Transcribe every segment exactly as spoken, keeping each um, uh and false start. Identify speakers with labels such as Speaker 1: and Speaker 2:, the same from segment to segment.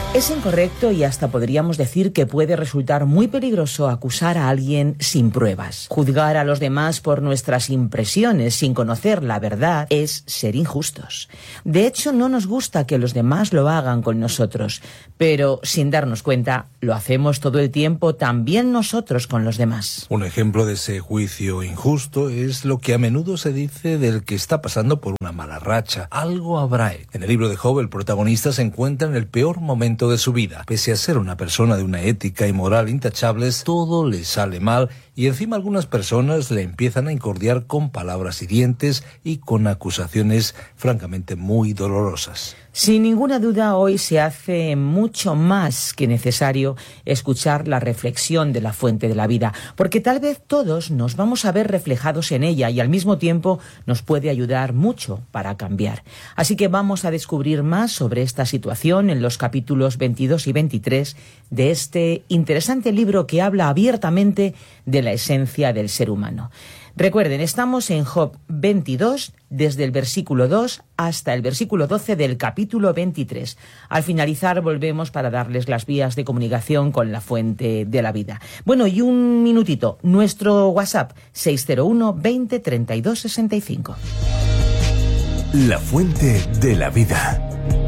Speaker 1: Es incorrecto y hasta podríamos decir que puede resultar muy peligroso acusar a alguien sin pruebas. Juzgar a los demás por nuestras impresiones sin conocer la verdad es ser injustos. De hecho, no nos gusta que los demás lo hagan con nosotros, pero sin darnos cuenta, lo hacemos todo el tiempo también nosotros con los demás.
Speaker 2: Un ejemplo de ese juicio injusto es lo que a menudo se dice del que está pasando por una mala racha. Algo habrá. En el libro de Job, el protagonista se encuentra en el peor momento de su vida. Pese a ser una persona de una ética y moral intachables, todo le sale mal y encima algunas personas le empiezan a incordiar con palabras hirientes y con acusaciones francamente muy dolorosas.
Speaker 1: Sin ninguna duda, hoy se hace mucho más que necesario escuchar la reflexión de la fuente de la vida, porque tal vez todos nos vamos a ver reflejados en ella y al mismo tiempo nos puede ayudar mucho para cambiar. Así que vamos a descubrir más sobre esta situación en los capítulos veintidós y veintitrés de este interesante libro que habla abiertamente de la esencia del ser humano. Recuerden, estamos en Job veintidós, desde el versículo dos hasta el versículo doce del capítulo veintitrés. Al finalizar volvemos para darles las vías de comunicación con la fuente de la vida. Bueno, y un minutito, nuestro WhatsApp seis cero uno, veinte, treinta y dos, sesenta y cinco.
Speaker 3: La fuente de la vida.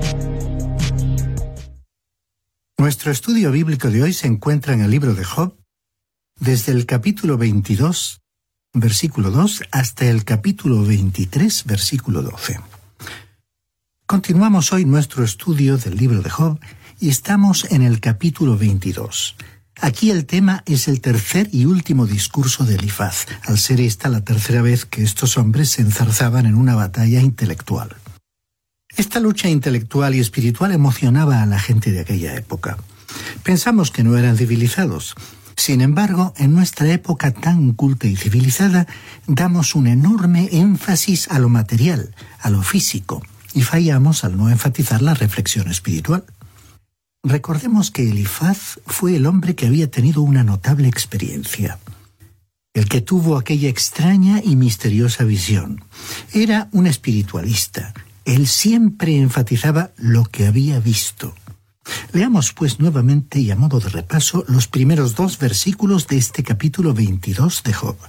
Speaker 4: Nuestro estudio bíblico de hoy se encuentra en el libro de Job, desde el capítulo veintidós, versículo dos, hasta el capítulo veintitrés, versículo doce. Continuamos hoy nuestro estudio del libro de Job y estamos en el capítulo veintidós. Aquí el tema es el tercer y último discurso de Elifaz, al ser esta la tercera vez que estos hombres se enzarzaban en una batalla intelectual. Esta lucha intelectual y espiritual emocionaba a la gente de aquella época. Pensamos que no eran civilizados. Sin embargo, en nuestra época tan culta y civilizada, damos un enorme énfasis a lo material, a lo físico, y fallamos al no enfatizar la reflexión espiritual. Recordemos que Elifaz fue el hombre que había tenido una notable experiencia, el que tuvo aquella extraña y misteriosa visión. Era un espiritualista. Él siempre enfatizaba lo que había visto. Leamos pues nuevamente y a modo de repaso los primeros dos versículos de este capítulo veintidós de Job.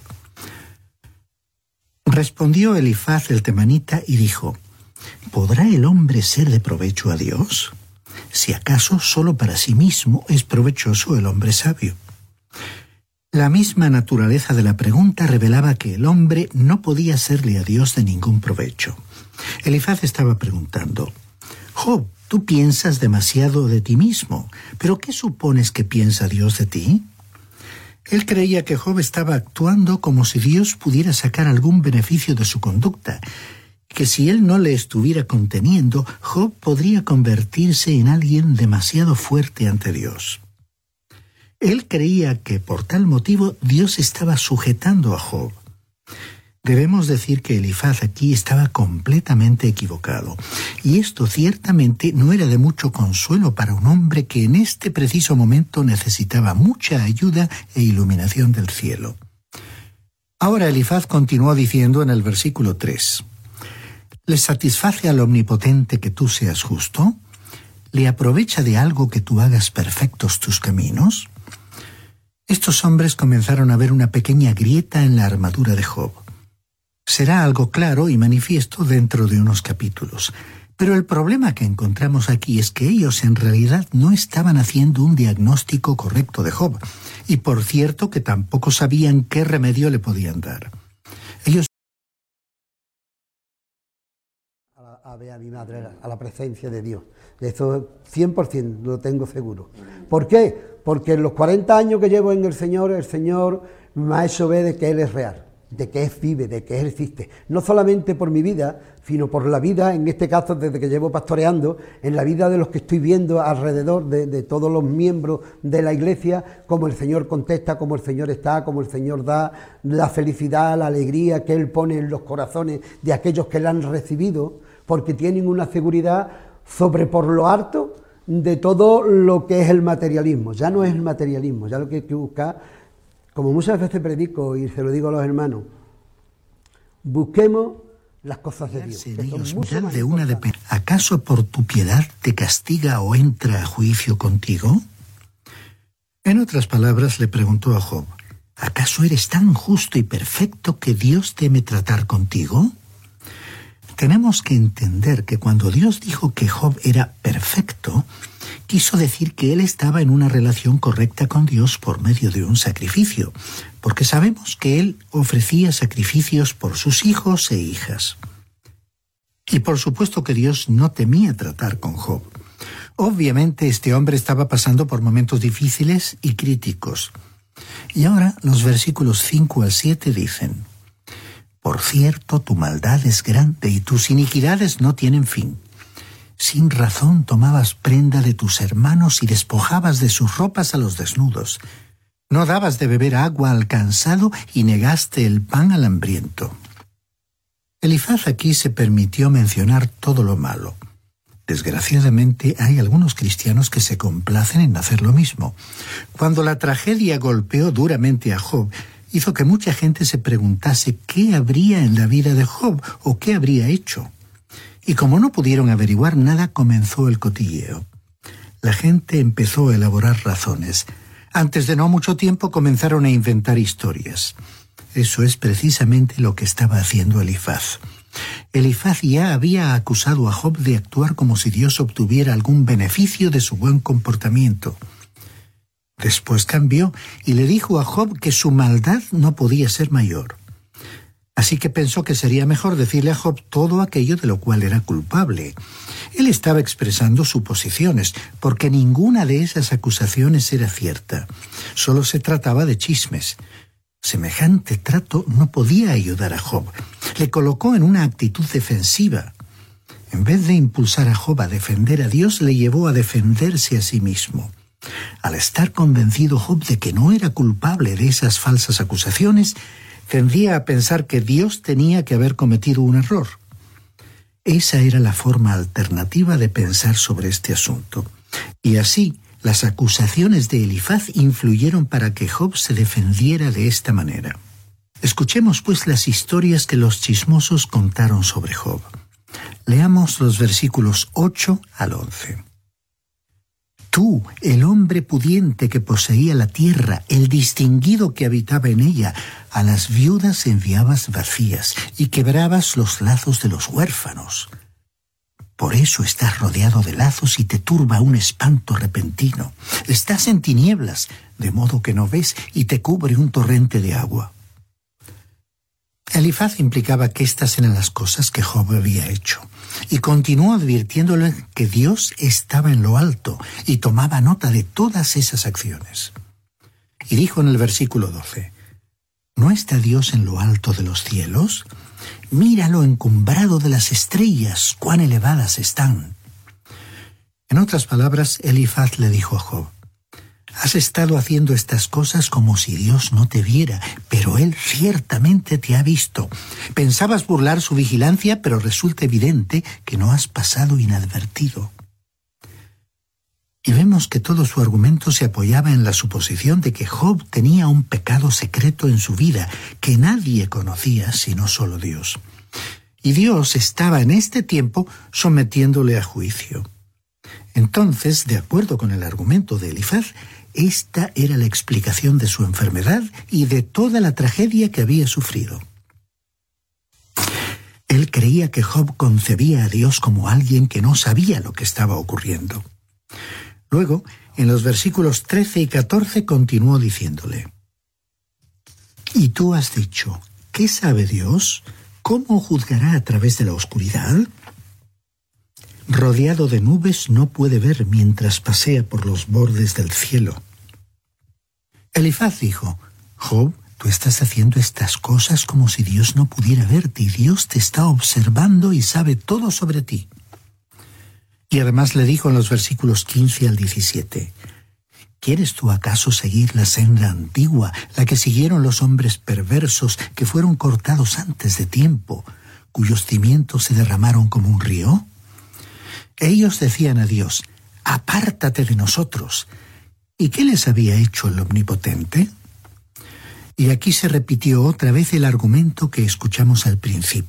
Speaker 4: Respondió Elifaz el temanita y dijo: ¿podrá el hombre ser de provecho a Dios? Si acaso solo para sí mismo es provechoso el hombre sabio. La misma naturaleza de la pregunta revelaba que el hombre no podía serle a Dios de ningún provecho. Elifaz estaba preguntando: Job, tú piensas demasiado de ti mismo, pero ¿qué supones que piensa Dios de ti? Él creía que Job estaba actuando como si Dios pudiera sacar algún beneficio de su conducta, que si él no le estuviera conteniendo, Job podría convertirse en alguien demasiado fuerte ante Dios. Él creía que por tal motivo Dios estaba sujetando a Job. Debemos decir que Elifaz aquí estaba completamente equivocado, y esto ciertamente no era de mucho consuelo para un hombre que en este preciso momento necesitaba mucha ayuda e iluminación del cielo. Ahora Elifaz continuó diciendo en el versículo tres: ¿le satisface al Omnipotente que tú seas justo? ¿Le aprovecha de algo que tú hagas perfectos tus caminos? Estos hombres comenzaron a ver una pequeña grieta en la armadura de Job. Será algo claro y manifiesto dentro de unos capítulos. Pero el problema que encontramos aquí es que ellos en realidad no estaban haciendo un diagnóstico correcto de Job. Y por cierto que tampoco sabían qué remedio le podían dar. Ellos
Speaker 5: a ver a mi madre, a la presencia de Dios. De eso cien por ciento lo tengo seguro. ¿Por qué? Porque en los cuarenta años que llevo en el Señor, el Señor me ha hecho ver de que Él es real, de que Él vive, de que Él existe. No solamente por mi vida, sino por la vida, en este caso desde que llevo pastoreando, en la vida de los que estoy viendo alrededor, de, de todos los miembros de la iglesia, cómo el Señor contesta, cómo el Señor está, cómo el Señor da la felicidad, la alegría que Él pone en los corazones de aquellos que la han recibido, porque tienen una seguridad sobre por lo alto de todo lo que es el materialismo. Ya no es el materialismo, ya lo que hay que buscar, como muchas veces predico y se lo digo a los hermanos, busquemos las cosas de Dios.
Speaker 4: En
Speaker 5: Que son
Speaker 4: ellos
Speaker 5: mucho
Speaker 4: mirar
Speaker 5: más
Speaker 4: de una
Speaker 5: importantes.
Speaker 4: dep- ¿Acaso por tu piedad te castiga o entra a juicio contigo? En otras palabras, le preguntó a Job, ¿acaso eres tan justo y perfecto que Dios teme tratar contigo? Tenemos que entender que cuando Dios dijo que Job era perfecto, quiso decir que él estaba en una relación correcta con Dios por medio de un sacrificio, porque sabemos que él ofrecía sacrificios por sus hijos e hijas. Y por supuesto que Dios no temía tratar con Job. Obviamente este hombre estaba pasando por momentos difíciles y críticos. Y ahora los versículos cinco al siete dicen: Por cierto, tu maldad es grande y tus iniquidades no tienen fin. Sin razón tomabas prenda de tus hermanos y despojabas de sus ropas a los desnudos. No dabas de beber agua al cansado y negaste el pan al hambriento. Elifaz aquí se permitió mencionar todo lo malo. Desgraciadamente hay algunos cristianos que se complacen en hacer lo mismo. Cuando la tragedia golpeó duramente a Job, hizo que mucha gente se preguntase qué habría en la vida de Job o qué habría hecho. Y como no pudieron averiguar nada, comenzó el cotilleo. La gente empezó a elaborar razones. Antes de no mucho tiempo comenzaron a inventar historias. Eso es precisamente lo que estaba haciendo Elifaz. Elifaz ya había acusado a Job de actuar como si Dios obtuviera algún beneficio de su buen comportamiento. Después cambió y le dijo a Job que su maldad no podía ser mayor. Así que pensó que sería mejor decirle a Job todo aquello de lo cual era culpable. Él estaba expresando suposiciones, porque ninguna de esas acusaciones era cierta. Solo se trataba de chismes. Semejante trato no podía ayudar a Job. Le colocó en una actitud defensiva. En vez de impulsar a Job a defender a Dios, le llevó a defenderse a sí mismo. Al estar convencido Job de que no era culpable de esas falsas acusaciones, tendía a pensar que Dios tenía que haber cometido un error. Esa era la forma alternativa de pensar sobre este asunto. Y así, las acusaciones de Elifaz influyeron para que Job se defendiera de esta manera. Escuchemos pues las historias que los chismosos contaron sobre Job. Leamos los versículos ocho al once. Tú, el hombre pudiente que poseía la tierra, el distinguido que habitaba en ella, a las viudas enviabas vacías y quebrabas los lazos de los huérfanos. Por eso estás rodeado de lazos y te turba un espanto repentino. Estás en tinieblas, de modo que no ves, y te cubre un torrente de agua. Elifaz implicaba que estas eran las cosas que Job había hecho, y continuó advirtiéndole que Dios estaba en lo alto y tomaba nota de todas esas acciones. Y dijo en el versículo doce, ¿no está Dios en lo alto de los cielos? Míralo encumbrado de las estrellas, cuán elevadas están. En otras palabras, Elifaz le dijo a Job, has estado haciendo estas cosas como si Dios no te viera, pero Él ciertamente te ha visto. Pensabas burlar su vigilancia, pero resulta evidente que no has pasado inadvertido. Y vemos que todo su argumento se apoyaba en la suposición de que Job tenía un pecado secreto en su vida, que nadie conocía sino solo Dios. Y Dios estaba en este tiempo sometiéndole a juicio. Entonces, de acuerdo con el argumento de Elifaz, esta era la explicación de su enfermedad y de toda la tragedia que había sufrido. Él creía que Job concebía a Dios como alguien que no sabía lo que estaba ocurriendo. Luego, en los versículos trece y catorce, continuó diciéndole, «Y tú has dicho, ¿qué sabe Dios? ¿Cómo juzgará a través de la oscuridad? Rodeado de nubes no puede ver mientras pasea por los bordes del cielo». Elifaz dijo, Job, tú estás haciendo estas cosas como si Dios no pudiera verte y Dios te está observando y sabe todo sobre ti. Y además le dijo en los versículos quince al diecisiete, ¿quieres tú acaso seguir la senda antigua, la que siguieron los hombres perversos que fueron cortados antes de tiempo, cuyos cimientos se derramaron como un río? Ellos decían a Dios, apártate de nosotros. ¿Y qué les había hecho el Omnipotente? Y aquí se repitió otra vez el argumento que escuchamos al principio.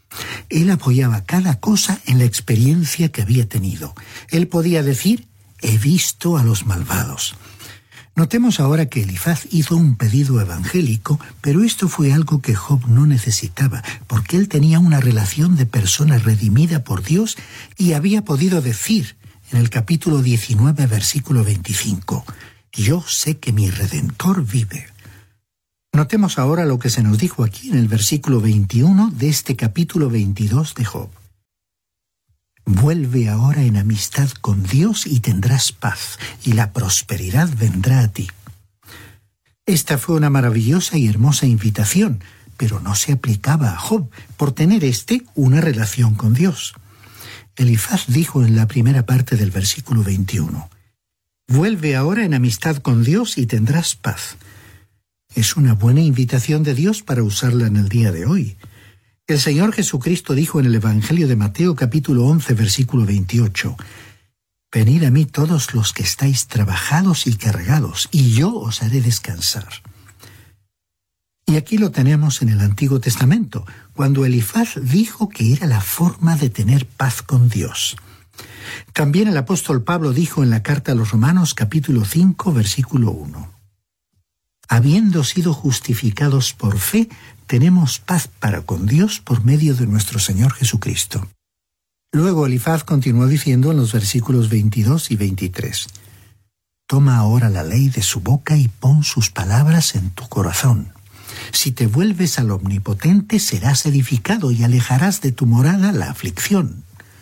Speaker 4: Él apoyaba cada cosa en la experiencia que había tenido. Él podía decir, he visto a los malvados. Notemos ahora que Elifaz hizo un pedido evangélico, pero esto fue algo que Job no necesitaba, porque él tenía una relación de persona redimida por Dios y había podido decir en el capítulo diecinueve, versículo veinticinco, yo sé que mi Redentor vive. Notemos ahora lo que se nos dijo aquí en el versículo veintiuno de este capítulo veintidós de Job. Vuelve ahora en amistad con Dios y tendrás paz, y la prosperidad vendrá a ti. Esta fue una maravillosa y hermosa invitación, pero no se aplicaba a Job, por tener éste una relación con Dios. Elifaz dijo en la primera parte del versículo veintiuno, vuelve ahora en amistad con Dios y tendrás paz. Es una buena invitación de Dios para usarla en el día de hoy. El Señor Jesucristo dijo en el Evangelio de Mateo capítulo once, versículo veintiocho, venid a mí todos los que estáis trabajados y cargados, y yo os haré descansar. Y aquí lo tenemos en el Antiguo Testamento, cuando Elifaz dijo que era la forma de tener paz con Dios. También el apóstol Pablo dijo en la carta a los Romanos capítulo cinco, versículo uno, habiendo sido justificados por fe, tenemos paz para con Dios por medio de nuestro Señor Jesucristo. Luego Elifaz continuó diciendo en los versículos veintidós y veintitrés, toma ahora la ley de su boca y pon sus palabras en tu corazón. Si te vuelves al Omnipotente, serás edificado y alejarás de tu morada la aflicción.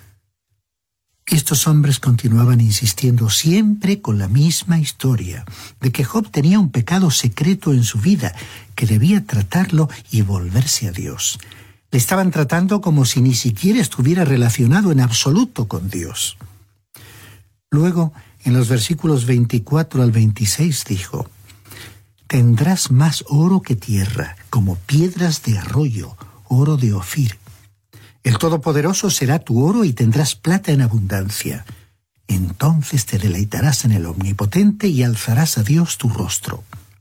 Speaker 4: Estos hombres continuaban insistiendo siempre con la misma historia, de que Job tenía un pecado secreto en su vida, que debía tratarlo y volverse a Dios. Le estaban tratando como si ni siquiera estuviera relacionado en absoluto con Dios. Luego, en los versículos veinticuatro al veintiséis dijo, tendrás más oro que tierra, como piedras de arroyo, oro de Ofir. El Todopoderoso será tu oro y tendrás plata en abundancia. Entonces te deleitarás en el Omnipotente y alzarás a Dios tu rostro.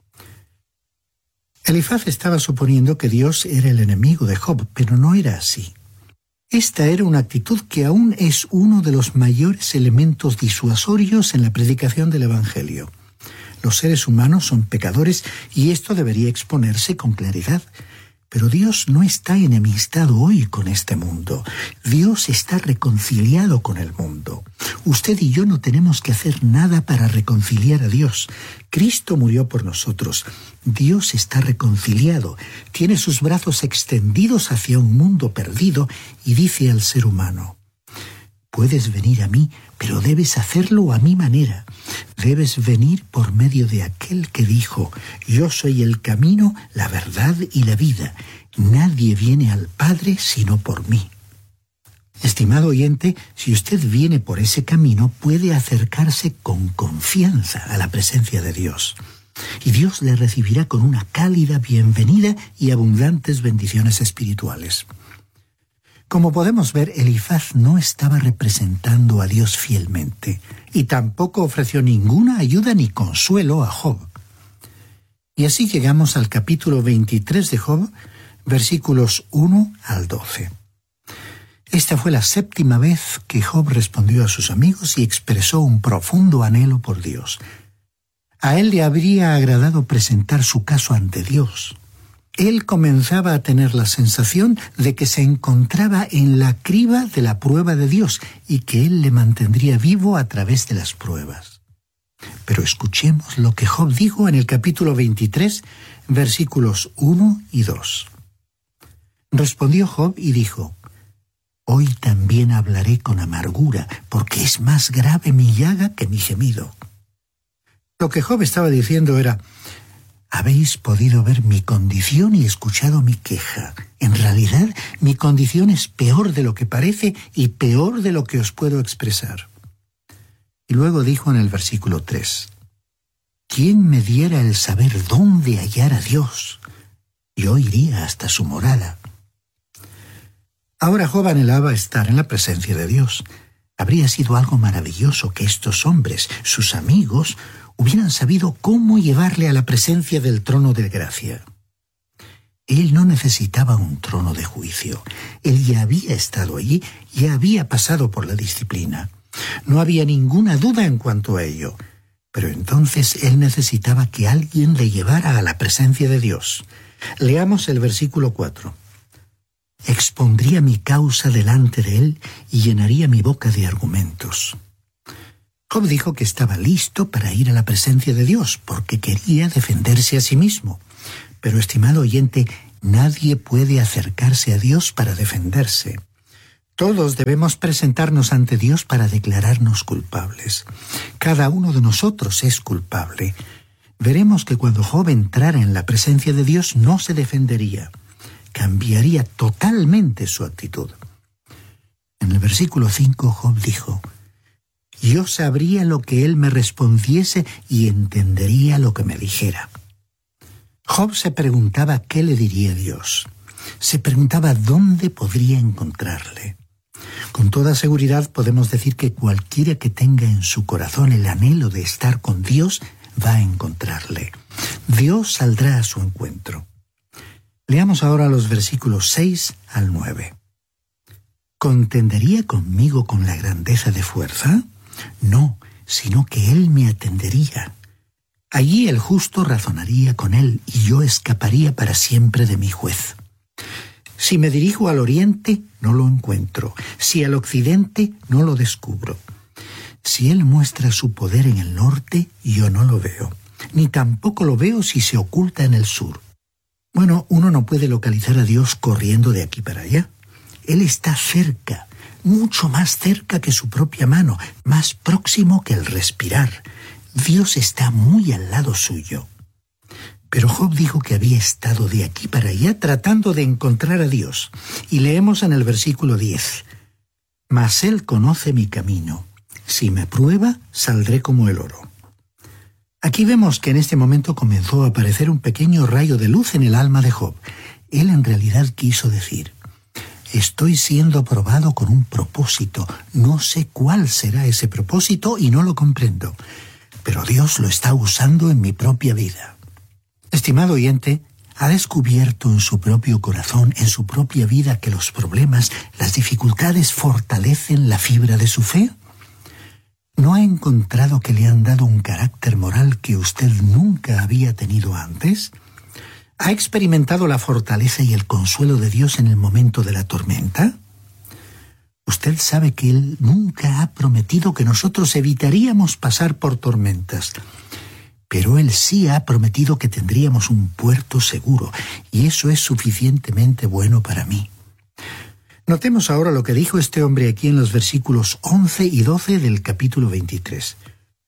Speaker 4: Elifaz estaba suponiendo que Dios era el enemigo de Job, pero no era así. Esta era una actitud que aún es uno de los mayores elementos disuasorios en la predicación del Evangelio. Los seres humanos son pecadores y esto debería exponerse con claridad. Pero Dios no está enemistado hoy con este mundo. Dios está reconciliado con el mundo. Usted y yo no tenemos que hacer nada para reconciliar a Dios. Cristo murió por nosotros. Dios está reconciliado. Tiene sus brazos extendidos hacia un mundo perdido y dice al ser humano, puedes venir a mí, pero debes hacerlo a mi manera. Debes venir por medio de aquel que dijo, yo soy el camino, la verdad y la vida. Nadie viene al Padre sino por mí. Estimado oyente, si usted viene por ese camino, puede acercarse con confianza a la presencia de Dios. Y Dios le recibirá con una cálida bienvenida y abundantes bendiciones espirituales. Como podemos ver, Elifaz no estaba representando a Dios fielmente y tampoco ofreció ninguna ayuda ni consuelo a Job. Y así llegamos al capítulo veintitrés de Job, versículos uno al doce. Esta fue la séptima vez que Job respondió a sus amigos y expresó un profundo anhelo por Dios. A él le habría agradado presentar su caso ante Dios. Él comenzaba a tener la sensación de que se encontraba en la criba de la prueba de Dios y que Él le mantendría vivo a través de las pruebas. Pero escuchemos lo que Job dijo en el capítulo veintitrés, versículos uno y dos. Respondió Job y dijo, hoy también hablaré con amargura, porque es más grave mi llaga que mi gemido. Lo que Job estaba diciendo era, habéis podido ver mi condición y escuchado mi queja. En realidad, mi condición es peor de lo que parece y peor de lo que os puedo expresar. Y luego dijo en el versículo tres, ¿quién me diera el saber dónde hallar a Dios? Yo iría hasta su morada. Ahora Job anhelaba estar en la presencia de Dios. Habría sido algo maravilloso que estos hombres, sus amigos, hubieran sabido cómo llevarle a la presencia del trono de gracia. Él no necesitaba un trono de juicio. Él ya había estado allí, ya había pasado por la disciplina. No había ninguna duda en cuanto a ello. Pero entonces él necesitaba que alguien le llevara a la presencia de Dios. Leamos el versículo cuatro. Expondría mi causa delante de él y llenaría mi boca de argumentos. Job dijo que estaba listo para ir a la presencia de Dios porque quería defenderse a sí mismo. Pero, estimado oyente, nadie puede acercarse a Dios para defenderse. Todos debemos presentarnos ante Dios para declararnos culpables. Cada uno de nosotros es culpable. Veremos que cuando Job entrara en la presencia de Dios no se defendería. Cambiaría totalmente su actitud. En el versículo cinco, Job dijo: yo sabría lo que él me respondiese y entendería lo que me dijera. Job se preguntaba qué le diría Dios. Se preguntaba dónde podría encontrarle. Con toda seguridad podemos decir que cualquiera que tenga en su corazón el anhelo de estar con Dios va a encontrarle. Dios saldrá a su encuentro. Leamos ahora los versículos seis al nueve. ¿Contendería conmigo con la grandeza de fuerza? No, sino que él me atendería. Allí el justo razonaría con él y yo escaparía para siempre de mi juez. Si me dirijo al oriente, no lo encuentro. Si al occidente, no lo descubro. Si él muestra su poder en el norte, yo no lo veo. Ni tampoco lo veo si se oculta en el sur. Bueno, uno no puede localizar a Dios corriendo de aquí para allá. Él está cerca, mucho más cerca que su propia mano, más próximo que el respirar. Dios está muy al lado suyo. Pero Job dijo que había estado de aquí para allá tratando de encontrar a Dios. Y leemos en el versículo diez. Mas él conoce mi camino. Si me prueba, saldré como el oro. Aquí vemos que en este momento comenzó a aparecer un pequeño rayo de luz en el alma de Job. Él en realidad quiso decir: estoy siendo probado con un propósito. No sé cuál será ese propósito y no lo comprendo. Pero Dios lo está usando en mi propia vida. Estimado oyente, ¿ha descubierto en su propio corazón, en su propia vida, que los problemas, las dificultades fortalecen la fibra de su fe? ¿No ha encontrado que le han dado un carácter moral que usted nunca había tenido antes? ¿Ha experimentado la fortaleza y el consuelo de Dios en el momento de la tormenta? Usted sabe que Él nunca ha prometido que nosotros evitaríamos pasar por tormentas. Pero Él sí ha prometido que tendríamos un puerto seguro, y eso es suficientemente bueno para mí. Notemos ahora lo que dijo este hombre aquí en los versículos once y doce del capítulo veintitrés.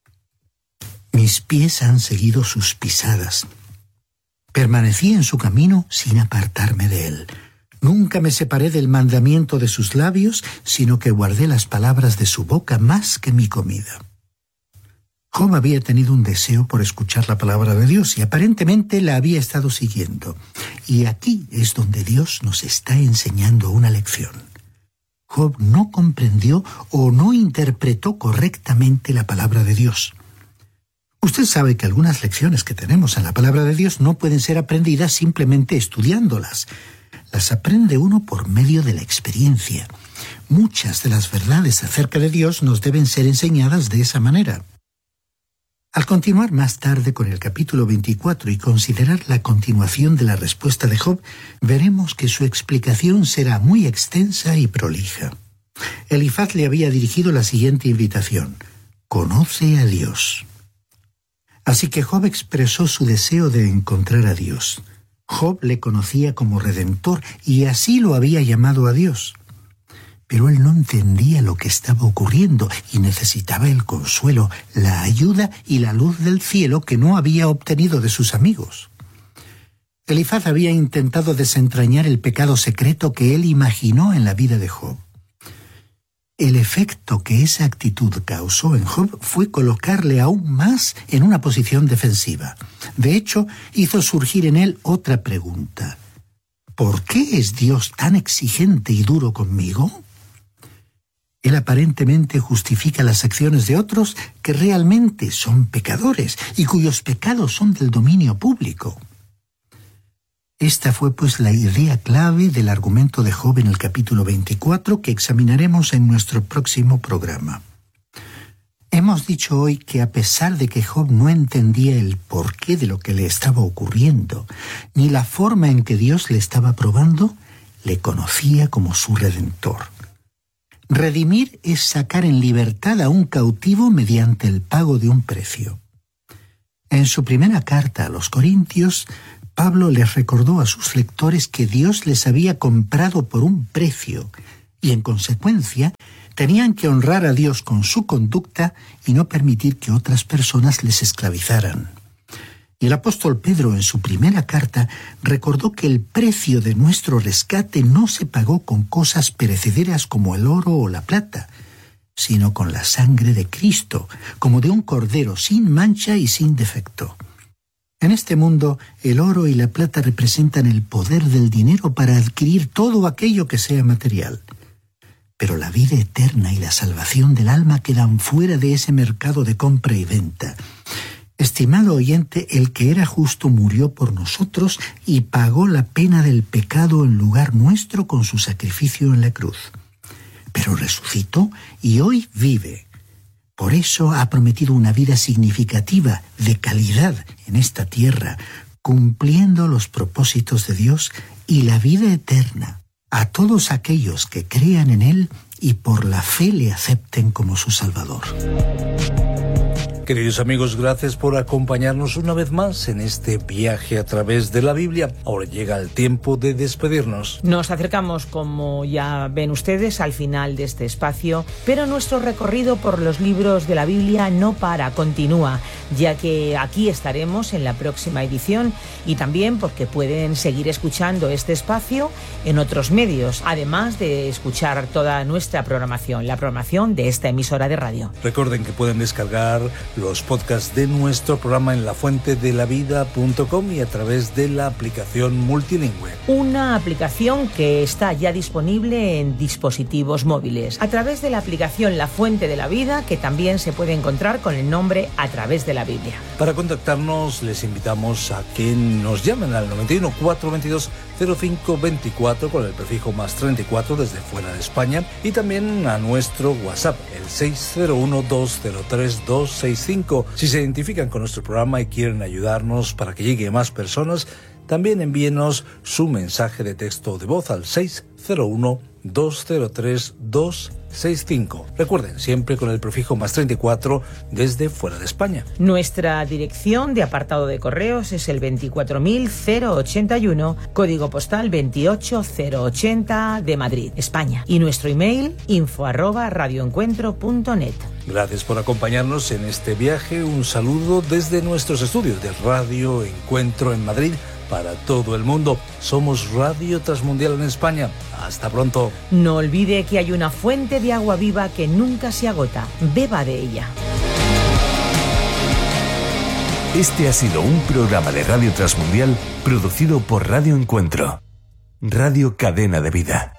Speaker 4: Mis pies han seguido sus pisadas. Permanecí en su camino sin apartarme de él. Nunca me separé del mandamiento de sus labios, sino que guardé las palabras de su boca más que mi comida. Job había tenido un deseo por escuchar la palabra de Dios y aparentemente la había estado siguiendo. Y aquí es donde Dios nos está enseñando una lección. Job no comprendió o no interpretó correctamente la palabra de Dios. Usted sabe que algunas lecciones que tenemos en la palabra de Dios no pueden ser aprendidas simplemente estudiándolas. Las aprende uno por medio de la experiencia. Muchas de las verdades acerca de Dios nos deben ser enseñadas de esa manera. Al continuar más tarde con el capítulo veinticuatro y considerar la continuación de la respuesta de Job, veremos que su explicación será muy extensa y prolija. Elifaz le había dirigido la siguiente invitación: conoce a Dios. Así que Job expresó su deseo de encontrar a Dios. Job le conocía como Redentor y así lo había llamado a Dios. Pero él no entendía lo que estaba ocurriendo y necesitaba el consuelo, la ayuda y la luz del cielo que no había obtenido de sus amigos. Elifaz había intentado desentrañar el pecado secreto que él imaginó en la vida de Job. El efecto que esa actitud causó en Job fue colocarle aún más en una posición defensiva. De hecho, hizo surgir en él otra pregunta: ¿por qué es Dios tan exigente y duro conmigo? Él aparentemente justifica las acciones de otros que realmente son pecadores y cuyos pecados son del dominio público. Esta fue pues la idea clave del argumento de Job en el capítulo veinticuatro que examinaremos en nuestro próximo programa. Hemos dicho hoy que a pesar de que Job no entendía el porqué de lo que le estaba ocurriendo, ni la forma en que Dios le estaba probando, le conocía como su Redentor. Redimir es sacar en libertad a un cautivo mediante el pago de un precio. En su primera carta a los Corintios, Pablo les recordó a sus lectores que Dios les había comprado por un precio y, en consecuencia, tenían que honrar a Dios con su conducta y no permitir que otras personas les esclavizaran. Y el apóstol Pedro, en su primera carta, recordó que el precio de nuestro rescate no se pagó con cosas perecederas como el oro o la plata, sino con la sangre de Cristo, como de un cordero sin mancha y sin defecto. En este mundo, el oro y la plata representan el poder del dinero para adquirir todo aquello que sea material. Pero la vida eterna y la salvación del alma quedan fuera de ese mercado de compra y venta. Estimado oyente, el que era justo murió por nosotros y pagó la pena del pecado en lugar nuestro con su sacrificio en la cruz. Pero resucitó y hoy vive. Por eso ha prometido una vida significativa, de calidad en esta tierra, cumpliendo los propósitos de Dios y la vida eterna a todos aquellos que crean en Él y por la fe le acepten como su Salvador.
Speaker 2: Queridos amigos, gracias por acompañarnos una vez más en este viaje a través de la Biblia. Ahora llega el tiempo de despedirnos.
Speaker 1: Nos acercamos, como ya ven ustedes, al final de este espacio, pero nuestro recorrido por los libros de la Biblia no para, continúa, ya que aquí estaremos en la próxima edición y también porque pueden seguir escuchando este espacio en otros medios, además de escuchar toda nuestra programación, la programación de esta emisora de radio.
Speaker 2: Recuerden que pueden descargar los podcasts de nuestro programa en la fuente de la vida punto com y a través de la aplicación multilingüe.
Speaker 1: Una aplicación que está ya disponible en dispositivos móviles, a través de la aplicación La Fuente de la Vida, que también se puede encontrar con el nombre A Través de la Biblia.
Speaker 2: Para contactarnos, les invitamos a que nos llamen al noventa y uno, cuatrocientos veintidós, cero cinco veinticuatro con el prefijo más treinta y cuatro desde fuera de España, y también a nuestro WhatsApp, el seis cero uno, dos cero tres, dos seis cinco. Si se identifican con nuestro programa y quieren ayudarnos para que llegue a más personas, también envíenos su mensaje de texto o de voz al seis cero uno, dos cero tres, dos seis cinco. Recuerden, siempre con el prefijo más treinta y cuatro desde fuera de España.
Speaker 1: Nuestra dirección de apartado de correos es el veinticuatro mil ochenta y uno, código postal veintiocho mil ochenta de Madrid, España. Y nuestro email, info arroba radioencuentro punto net.
Speaker 2: Gracias por acompañarnos en este viaje. Un saludo desde nuestros estudios de Radio Encuentro en Madrid para todo el mundo. Somos Radio Transmundial en España. Hasta pronto.
Speaker 1: No olvide que hay una fuente de agua viva que nunca se agota. Beba de ella.
Speaker 3: Este ha sido un programa de Radio Transmundial producido por Radio Encuentro. Radio Cadena de Vida.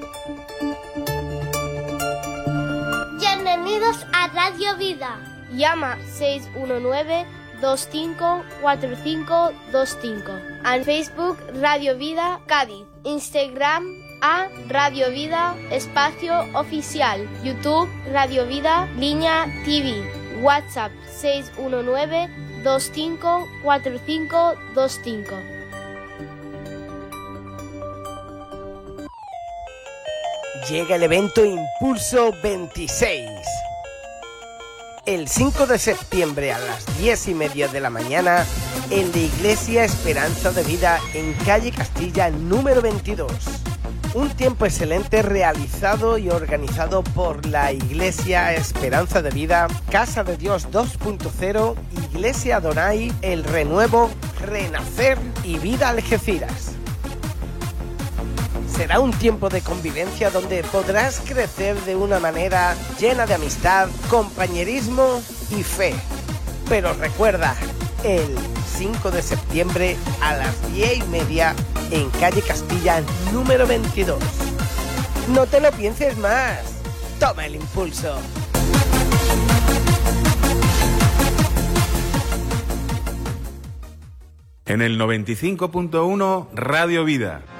Speaker 6: Bienvenidos a Radio Vida. Llama seis uno nueve, dos cinco cuatro cinco dos cinco. En Facebook Radio Vida Cádiz. Instagram a Radio Vida Espacio Oficial. YouTube Radio Vida Línea T V. WhatsApp seis uno nueve, dos cinco cuatro cinco dos cinco.
Speaker 7: Llega el evento Impulso veintiséis. El cinco de septiembre a las diez y media de la mañana en la Iglesia Esperanza de Vida en calle Castilla número veintidós. Un tiempo excelente realizado y organizado por la Iglesia Esperanza de Vida, Casa de Dios dos punto cero, Iglesia Adonai, El Renuevo, Renacer y Vida Algeciras. Será un tiempo de convivencia donde podrás crecer de una manera llena de amistad, compañerismo y fe. Pero recuerda, el cinco de septiembre a las diez y media en calle Castilla número veintidós. No te lo pienses más. Toma el impulso.
Speaker 8: En el noventa y cinco punto uno Radio Vida.